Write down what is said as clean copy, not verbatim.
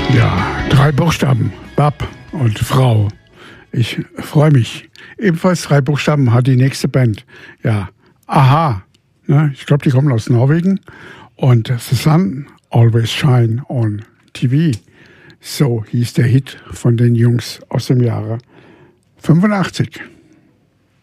Ja, 3 Buchstaben, Bab und Frau. Ich freue mich. Ebenfalls 3 Buchstaben hat die nächste Band. Ja, Aha. Ne? Ich glaube, die kommen aus Norwegen. Und The Sun Always Shine on TV. So hieß der Hit von den Jungs aus dem Jahre 85.